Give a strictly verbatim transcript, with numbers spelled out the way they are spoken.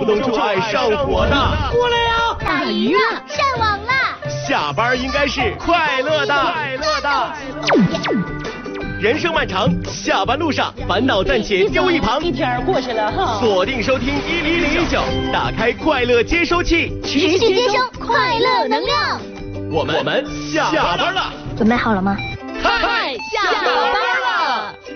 不动就爱上火的。 过来呀！ 打鱼了，上网了。 下班应该是快乐的，快乐的。人生漫长，下班路上烦恼暂且丢一旁。 一天过去了哈。 锁定收听一零零一九，打开快乐接收器， 持续接收快乐能量。 我们我们下班了。 准备好了吗？ 嗨， 下班。